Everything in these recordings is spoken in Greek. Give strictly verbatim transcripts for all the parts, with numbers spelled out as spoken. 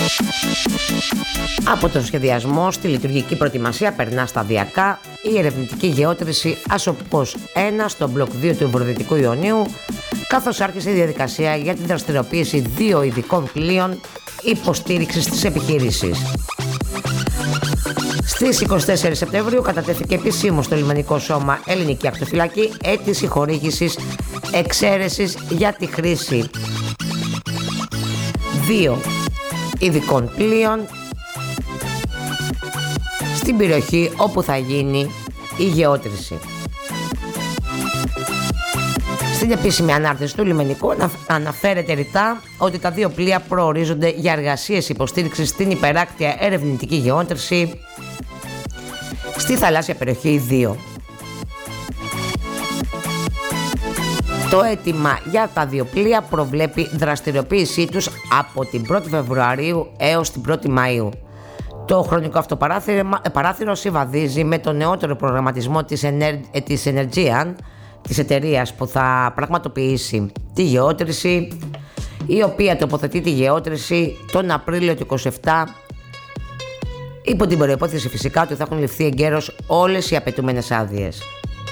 Από τον σχεδιασμό στη λειτουργική προετοιμασία περνά σταδιακά η ερευνητική γεώτρηση Άσοπος ένα στο μπλοκ δύο του Ευρωδυτικού Ιωνίου, καθώς άρχισε η διαδικασία για την δραστηριοποίηση δύο ειδικών πλοίων υποστήριξης της επιχείρησης. Στις είκοσι τέσσερις Σεπτεμβρίου κατατέθηκε επισήμως στο λιμενικό σώμα Ελληνική Ακτοφυλακή αίτηση χορήγησης εξαίρεσης για τη χρήση δύο ειδικών πλοίων στην περιοχή όπου θα γίνει η γεώτρηση. Στην επίσημη ανάρτηση του λιμενικού αναφέρεται ρητά ότι τα δύο πλοία προορίζονται για εργασίες υποστήριξης στην υπεράκτια ερευνητική γεώτρηση στη θαλάσσια περιοχή δύο. Το αίτημα για τα δύο πλοία προβλέπει δραστηριοποίησή τους από την πρώτη Φεβρουαρίου έως την πρώτη Μαΐου. Το χρονικό αυτό παράθυρο συμβαδίζει με το νεότερο προγραμματισμό της, Ενέρ, της Energean, της εταιρείας που θα πραγματοποιήσει τη γεώτρηση, η οποία τοποθετεί τη γεώτρηση τον Απρίλιο του είκοσι επτά, υπό την προϋπόθεση φυσικά ότι θα έχουν ληφθεί εγκαίρως όλες οι απαιτούμενες άδειες.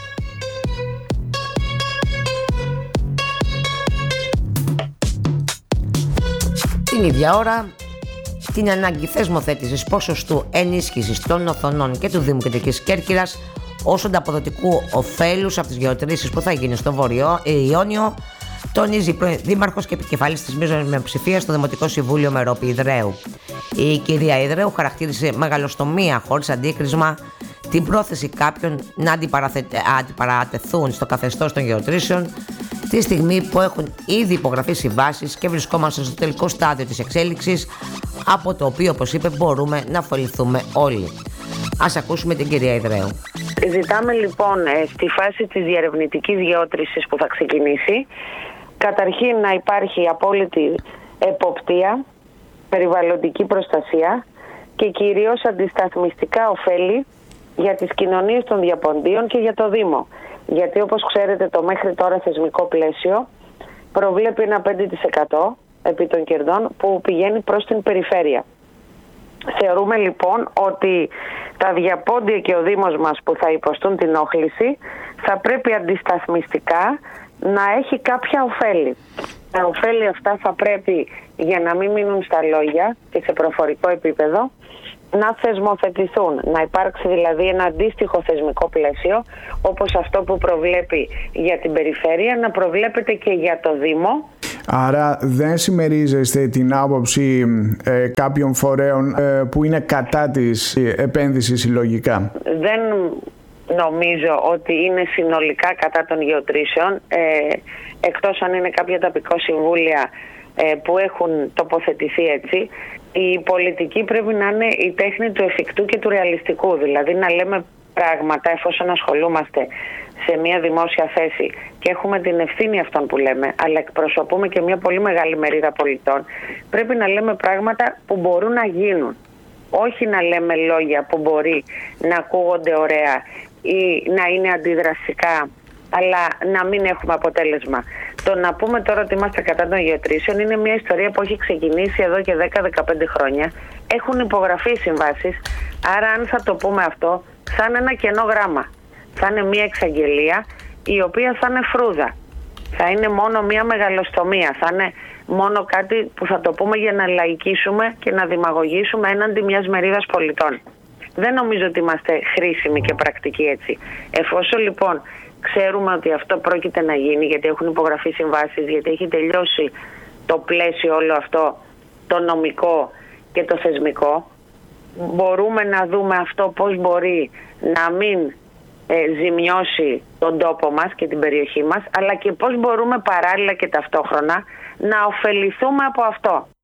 Την ίδια ώρα, την ανάγκη θεσμοθέτησης ποσοστού ενίσχυσης των οθονών και του Δήμου Κεντρικής Κέρκυρας ως ανταποδοτικού ωφέλους από τις γεωτρήσεις που θα γίνει στο Βόρειο Ιόνιο, τονίζει η πρώην Δήμαρχος και επικεφαλής της μείζωνης μειοψηφίας στο Δημοτικό Συμβούλιο Μερόπη Ιδραίου. Η κυρία Ιδραίου χαρακτήρισε μεγαλοστομία χωρίς αντίκρισμα την πρόθεση κάποιων να αντιπαρατεθούν στο καθεστώς των γεωτρήσεων τη στιγμή που έχουν ήδη υπογραφεί συμβάσεις και βρισκόμαστε στο τελικό στάδιο της εξέλιξης, από το οποίο, όπως είπε, μπορούμε να ωφεληθούμε όλοι. Ας ακούσουμε την κυρία Ιδραίου. Ζητάμε λοιπόν στη φάση της διερευνητικής γεώτρησης που θα ξεκινήσει, καταρχήν να υπάρχει απόλυτη εποπτεία, περιβαλλοντική προστασία και κυρίως αντισταθμιστικά ωφέλη για τις κοινωνίες των διαποντίων και για το Δήμο. Γιατί όπως ξέρετε το μέχρι τώρα θεσμικό πλαίσιο προβλέπει ένα πέντε τοις εκατό επί των κερδών που πηγαίνει προς την περιφέρεια. Θεωρούμε λοιπόν ότι τα διαπόντια και ο Δήμος μας που θα υποστούν την όχληση θα πρέπει αντισταθμιστικά να έχει κάποια ωφέλη. Τα ωφέλη αυτά θα πρέπει, για να μην μείνουν στα λόγια και σε προφορικό επίπεδο, να θεσμοθετηθούν, να υπάρξει δηλαδή ένα αντίστοιχο θεσμικό πλαίσιο όπως αυτό που προβλέπει για την περιφέρεια να προβλέπεται και για το Δήμο. Άρα δεν συμμερίζεστε την άποψη ε, κάποιων φορέων ε, που είναι κατά της επένδυσης συλλογικά? Δεν νομίζω ότι είναι συνολικά κατά των γεωτρήσεων, ε, εκτός αν είναι κάποια τοπικό συμβούλια ε, που έχουν τοποθετηθεί έτσι. Η πολιτική πρέπει να είναι η τέχνη του εφικτού και του ρεαλιστικού, δηλαδή να λέμε πράγματα εφόσον ασχολούμαστε σε μια δημόσια θέση και έχουμε την ευθύνη αυτών που λέμε, αλλά εκπροσωπούμε και μια πολύ μεγάλη μερίδα πολιτών, πρέπει να λέμε πράγματα που μπορούν να γίνουν. Όχι να λέμε λόγια που μπορεί να ακούγονται ωραία ή να είναι αντιδραστικά, αλλά να μην έχουμε αποτέλεσμα. Το να πούμε τώρα ότι είμαστε κατά των γεωτρήσεων είναι μια ιστορία που έχει ξεκινήσει εδώ και δέκα με δεκαπέντε χρόνια. Έχουν υπογραφεί συμβάσεις, άρα αν θα το πούμε αυτό θα είναι ένα κενό γράμμα. Θα είναι μια εξαγγελία η οποία θα είναι φρούδα. Θα είναι μόνο μια μεγαλοστομία. Θα είναι μόνο κάτι που θα το πούμε για να λαϊκίσουμε και να δημαγωγήσουμε έναντι μιας μερίδας πολιτών. Δεν νομίζω ότι είμαστε χρήσιμοι και πρακτικοί έτσι. Εφόσον λοιπόν ξέρουμε ότι αυτό πρόκειται να γίνει, γιατί έχουν υπογραφεί συμβάσεις, γιατί έχει τελειώσει το πλαίσιο όλο αυτό, το νομικό και το θεσμικό, μπορούμε να δούμε αυτό πώς μπορεί να μην ε, ζημιώσει τον τόπο μας και την περιοχή μας, αλλά και πώς μπορούμε παράλληλα και ταυτόχρονα να ωφεληθούμε από αυτό.